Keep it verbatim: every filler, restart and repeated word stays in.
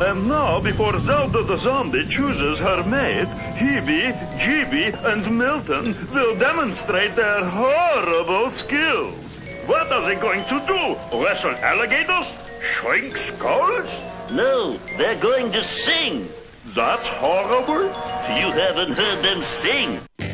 And now, before Zelda the zombie chooses her mate, Hebe, Jeeby, and Milton will demonstrate their horrible skills. What are they going to do? Wrestle alligators? Shrink skulls? No, they're going to sing. That's horrible. You haven't heard them sing.